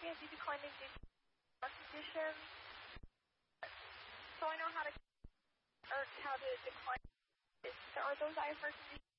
IFRS declining due to constitutions. So I know how to decline. Are those IFRS